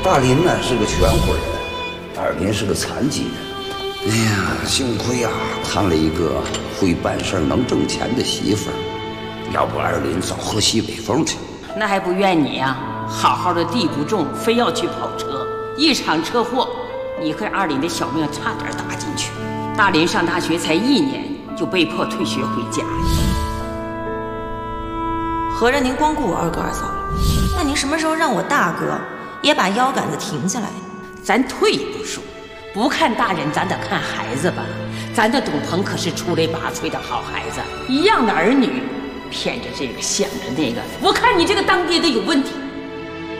大林呢是个全乎人，二林是个残疾人。哎呀，幸亏呀，谈了一个会办事能挣钱的媳妇儿，要不二林早喝西北风去了。 那还不怨你呀？好好的地不种，非要去跑车，一场车祸，你和二林的小命差点搭进去。大林上大学才1年，就被迫退学回家。 合着您光顾我二哥二嫂了？那您什么时候让我大哥也把腰杆子停下来？ 咱退一步说，不看大人，咱得看孩子吧。咱的董鹏可是出类拔萃的好孩子，一样的儿女，骗着这个想着那个，我看你这个当爹的有问题。